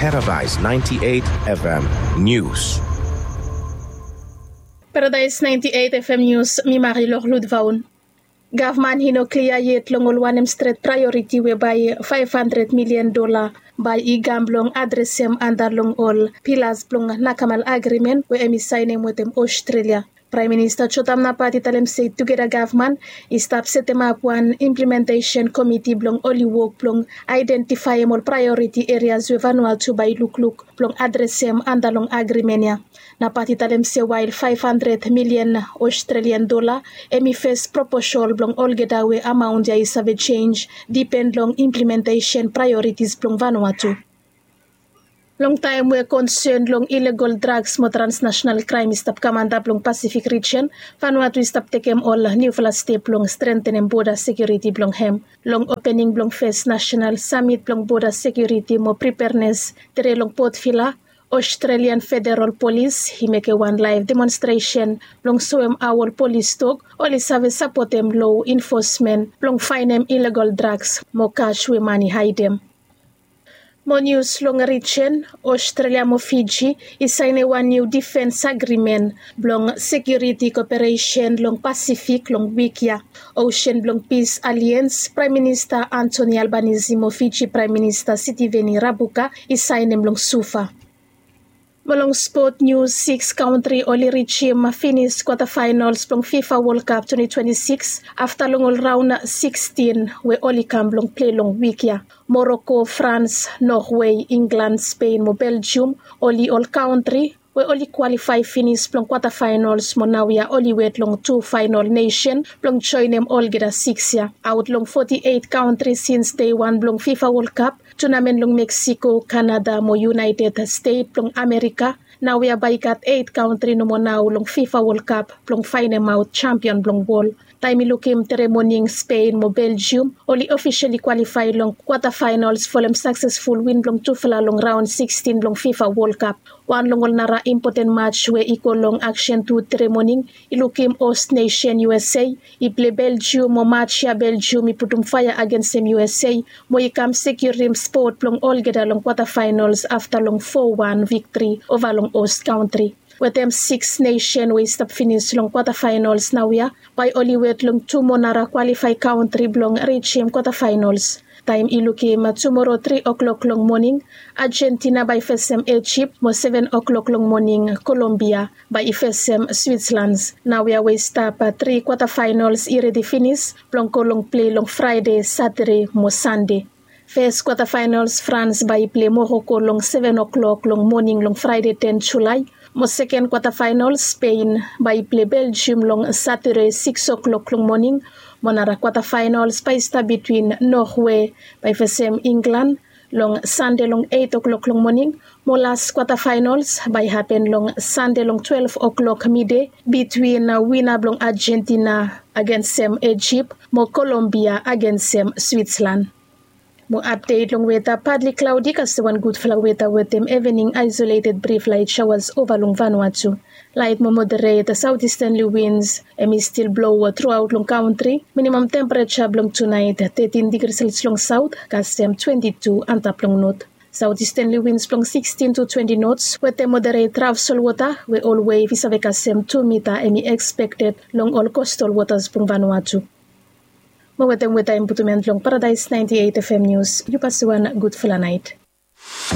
Paradise 98 FM News. Paradise 98 FM News, mi Marie-Laure Ludvaun. Government hino clear yet longol wanem straight priority whereby $500 million by igam blong adresem andalong all pillars blong nakamal agreement we emi signing with them Australia. Prime Minister Chotam Napati talem say together government is stop setting up one implementation committee blong only work blong identify all priority areas we Vanuatu by look blong adresem andalong agreement ya. Napati talem say while $500 million Australian dollar emi first proposal blong all gedawe amount ya is have change depend long implementation priorities blong Vanuatu. Long time we're concerned long illegal drugs mo transnational crime stop kamanda blong Pacific region Vanuatu stop takem all new fla step blong strengthening border security blong hem long opening blong first national summit blong border security mo preparedness tere long Port Vila Australian Federal Police he make a one live demonstration long soem our police talk only have support them law enforcement long find them illegal drugs mo cash we money hide them. Mo news long region, Australia mo Fiji is signing one new defense agreement blong security cooperation long Pacific long Wikia Ocean blong Peace Alliance. Prime Minister Anthony Albanese mo Fiji Prime Minister Sitiveni Rabuka is signing blong Sufa. Malong sport news, 6 country only reach finish quarterfinals from FIFA World Cup 2026 after long all round 16 we only come long play long week ya. Morocco, France, Norway, England, Spain, mo Belgium, only all country we only qualify finish from quarterfinals mo now ya only wait long 2 final nation long join them all get a 6 ya. Out long 48 countries since day 1 long FIFA World Cup tournament long Mexico, Canada, mo United States, long America. Now we are by got 8 country no mo now long FIFA World Cup, long find them out champion long ball. Time ilukim tere morning Spain, mo Belgium, only officially qualified long quarterfinals for them successful win long 2 fla long round 16 long FIFA World Cup. One long all nara important match where equal long action to tere morning ilukim host nation USA. I play Belgium mo match ya Belgium I putum fire against them USA. Mo ikam secure him sport long all get long quarterfinals after long 4-1 victory over long host country. With them 6 nation we stop finish long quarterfinals now ya by only wait long 2 monara qualify country blong reach him quarterfinals. Time ilukim tomorrow 3 o'clock long morning Argentina by FSM Egypt mo 7 o'clock long morning Colombia by FSM Switzerland. Now we are we stop 3 quarterfinals already finish long long play long Friday, Saturday mo Sunday. First quarterfinals France by play Morocco long 7 o'clock long morning long Friday 10 July. Mo second quarterfinals Spain by play Belgium long Saturday 6 o'clock long morning. Monara quarterfinals by start between Norway by FSM England long Sunday long 8 o'clock long morning. Mo last quarterfinals by happen long Sunday long 12 o'clock midday between winner long Argentina against Egypt, mo Colombia against Switzerland. Mo update long weather partly cloudy kasi one good flag weather with them evening isolated brief light showers over long Vanuatu. Light mo moderate southeasterly winds may still blow throughout long country. Minimum temperature long tonight 13 degrees Celsius long south kasi 22 antap long north. Southeasterly winds long 16 to 20 knots with the moderate trough water we all wave is 2 meter expected long all coastal waters from Vanuatu. Mawatang weta imputument long Paradise 98 FM News. You pass one good full night.